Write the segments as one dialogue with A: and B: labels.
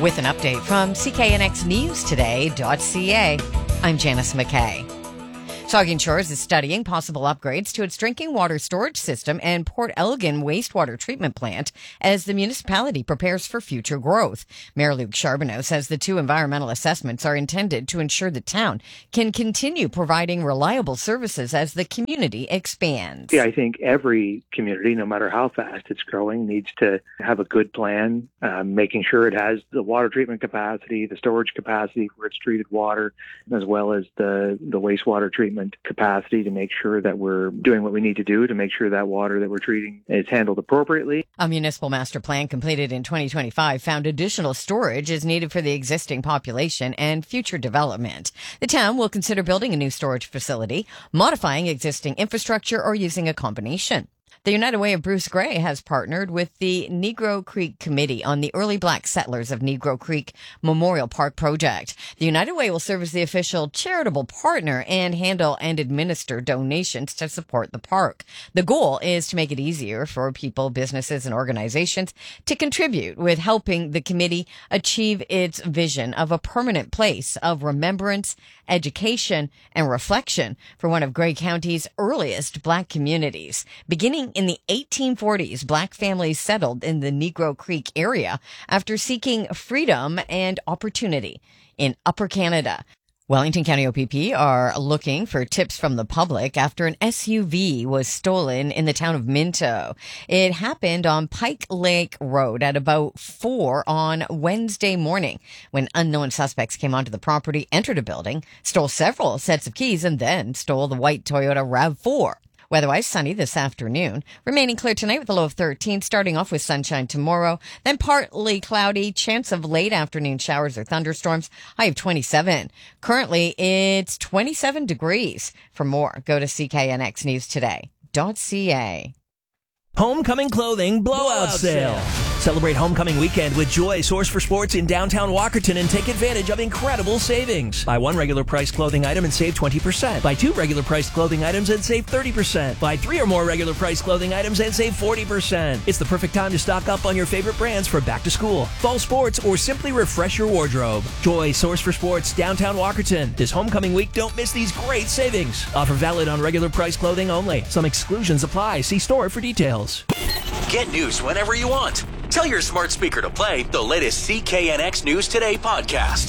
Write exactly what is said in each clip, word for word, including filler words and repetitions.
A: with an update from C K N X News Today dot C A. I'm Janice McKay. Saugeen Shores is studying possible upgrades to its drinking water storage system and Port Elgin wastewater treatment plant as the municipality prepares for future growth. Mayor Luke Charbonneau says the two environmental assessments are intended to ensure the town can continue providing reliable services as the community expands.
B: Yeah, I think every community, no matter how fast it's growing, needs to have a good plan, uh, making sure it has the water treatment capacity, the storage capacity for its treated water, as well as the, the wastewater treatment capacity to make sure that we're doing what we need to do to make sure that water that we're treating is handled appropriately.
A: A municipal master plan completed in twenty twenty-five found additional storage is needed for the existing population and future development. The town will consider building a new storage facility, modifying existing infrastructure, or using a combination. The United Way of Bruce Gray has partnered with the Negro Creek Committee on the Early Black Settlers of Negro Creek Memorial Park project. The United Way will serve as the official charitable partner and handle and administer donations to support the park. The goal is to make it easier for people, businesses, and organizations to contribute with helping the committee achieve its vision of a permanent place of remembrance, education, and reflection for one of Gray County's earliest Black communities. Beginning in the eighteen forties, Black families settled in the Negro Creek area after seeking freedom and opportunity in Upper Canada. Wellington County O P P are looking for tips from the public after an S U V was stolen in the town of Minto. It happened on Pike Lake Road at about four on Wednesday morning when unknown suspects came onto the property, entered a building, stole several sets of keys, and then stole the white Toyota RAV four. Weatherwise sunny this afternoon, remaining clear tonight with a low of thirteen, starting off with sunshine tomorrow, then partly cloudy, chance of late afternoon showers or thunderstorms, high of twenty-seven. Currently, it's twenty-seven degrees. For more, go to C K N X News Today dot C A.
C: Homecoming Clothing Blowout Sale. Celebrate Homecoming Weekend with Joy, source for sports in downtown Walkerton, and take advantage of incredible savings. Buy one regular price clothing item and save twenty percent. Buy two regular price clothing items and save thirty percent. Buy three or more regular price clothing items and save forty percent. It's the perfect time to stock up on your favorite brands for back to school, fall sports, or simply refresh your wardrobe. Joy, source for sports, downtown Walkerton. This Homecoming Week, don't miss these great savings. Offer valid on regular price clothing only. Some exclusions apply. See store for details.
D: Get news whenever you want. Tell your smart speaker to play the latest C K N X News Today podcast.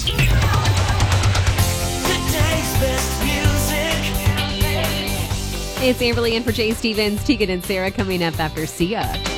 E: Today's best music.
F: It's Amberly in for Jay Stevens, Tegan and Sarah coming up after Sia.